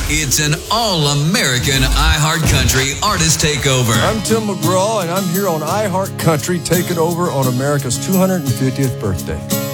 It's an all-American iHeart Country Artist Takeover. I'm Tim McGraw, and I'm here on iHeart Country taking over on America's 250th birthday.